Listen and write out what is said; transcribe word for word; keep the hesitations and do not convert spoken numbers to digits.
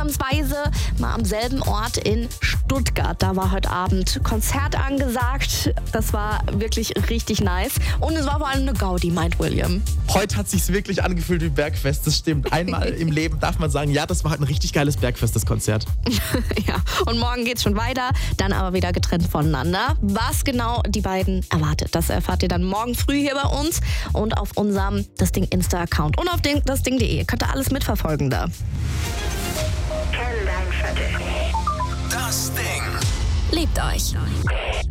ausnahmsweise mal am selben Ort in Stuttgart. Da war heute Abend Konzert angesagt. Das war wirklich richtig nice. Und es war vor allem eine Gaudi, meint William. Heute hat sich's wirklich angefühlt wie Bergfest, das stimmt. Einmal im Leben darf man sagen, ja, das war halt ein richtig geiles Bergfest, das Konzert. Ja, und morgen geht's schon weiter, dann aber wieder getrennt voneinander. Was genau die beiden erwartet, das erfahrt ihr dann morgen früh hier bei uns und auf unserem Das Ding Insta-Account und auf den, das Ding punkt de. Könnt ihr alles mitverfolgen da. Das Ding. Liebt euch.